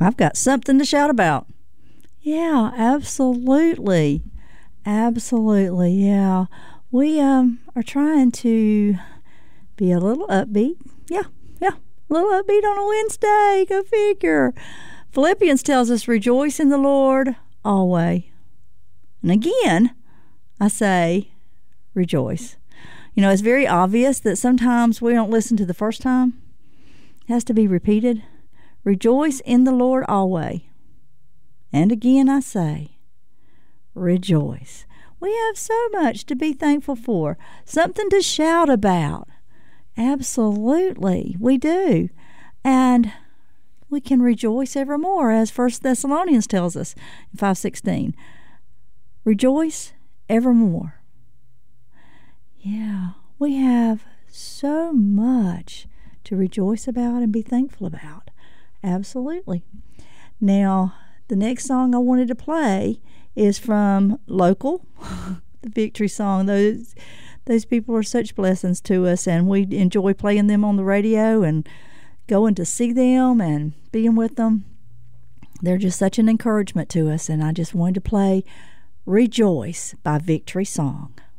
I've got something to shout about. Yeah, absolutely. Absolutely, yeah. We are trying to be a little upbeat. Yeah, a little upbeat on a Wednesday. Go figure. Philippians tells us, rejoice in the Lord always. And again, I say, rejoice. It's very obvious that sometimes we don't listen to the first time. It has to be repeated. Rejoice in the Lord always. And again I say, rejoice. We have so much to be thankful for, something to shout about. Absolutely, we do. And we can rejoice evermore, as 1 Thessalonians tells us in 5:16. Rejoice evermore. Yeah, we have so much to rejoice about and be thankful about. Absolutely. Now, the next song I wanted to play is from Local, the Victory Song. Those people are such blessings to us, and we enjoy playing them on the radio and going to see them and being with them. They're just such an encouragement to us, and I just wanted to play Rejoice by Victory Song.